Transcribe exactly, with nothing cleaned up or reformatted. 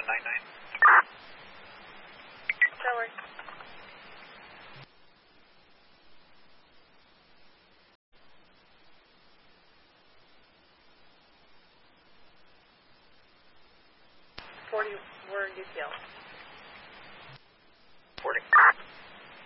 nine nine. Tower. Forty, we're U T L.